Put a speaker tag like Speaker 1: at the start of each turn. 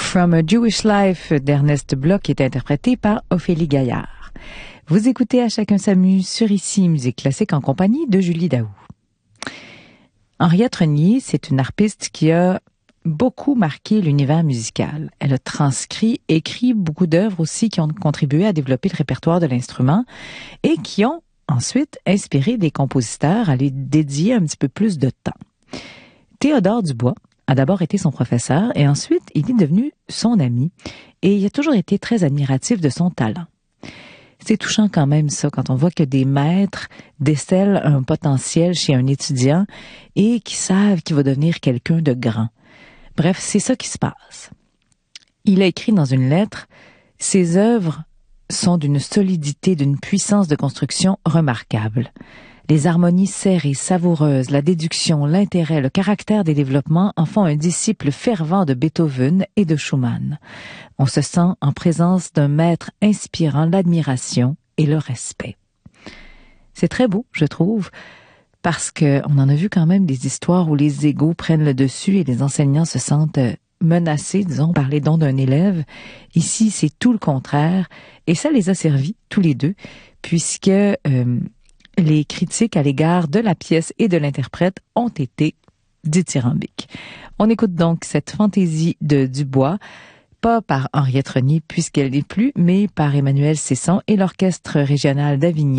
Speaker 1: From a Jewish Life d'Ernest Bloch est interprété par Ophélie Gaillard. Vous écoutez À chacun s'amuse sur ici Musique classique en compagnie de Julie Daou. Henriette Renier, c'est une harpiste qui a beaucoup marqué l'univers musical. Elle a transcrit, écrit beaucoup d'œuvres aussi qui ont contribué à développer le répertoire de l'instrument et qui ont ensuite inspiré des compositeurs à lui dédier un petit peu plus de temps. Théodore Dubois a d'abord été son professeur et ensuite il est devenu son ami et il a toujours été très admiratif de son talent. C'est touchant quand même ça, quand on voit que des maîtres décèlent un potentiel chez un étudiant et qui savent qu'il va devenir quelqu'un de grand. Bref, c'est ça qui se passe. Il a écrit dans une lettre « Ses œuvres sont d'une solidité, d'une puissance de construction remarquable. Les harmonies serrées, savoureuses, la déduction, l'intérêt, le caractère des développements en font un disciple fervent de Beethoven et de Schumann. On se sent en présence d'un maître inspirant l'admiration et le respect. » C'est très beau, je trouve, parce qu'on en a vu quand même des histoires où les égos prennent le dessus et les enseignants se sentent menacés, disons, par les dons d'un élève. Ici, c'est tout le contraire, et ça les a servis, tous les deux, puisque les critiques à l'égard de la pièce et de l'interprète ont été dithyrambiques. On écoute donc cette fantaisie de Dubois, pas par Henriette Renier puisqu'elle n'est plus, mais par Emmanuel Cesson et l'Orchestre régional d'Avignon.